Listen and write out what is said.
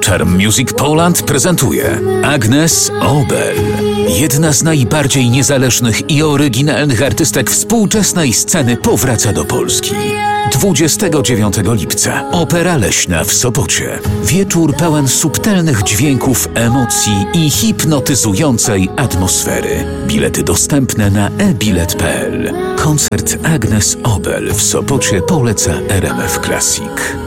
Charm Music Poland prezentuje Agnes Obel. Jedna z najbardziej niezależnych i oryginalnych artystek współczesnej sceny powraca do Polski. 29 lipca Opera Leśna w Sopocie. Wieczór pełen subtelnych dźwięków, emocji i hipnotyzującej atmosfery. Bilety dostępne na e-bilet.pl. Koncert Agnes Obel w Sopocie poleca RMF Classic.